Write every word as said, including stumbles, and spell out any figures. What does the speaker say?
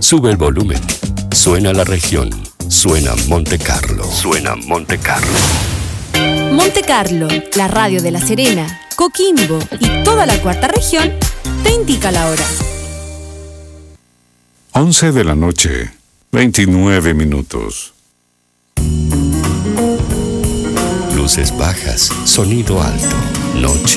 Sube el volumen. Suena la región. Suena Monte Carlo. Suena Monte Carlo. Monte Carlo, la radio de La Serena, Coquimbo y toda la cuarta región, te indica la hora. once de la noche, veintinueve minutos. Luces bajas, sonido alto, noche.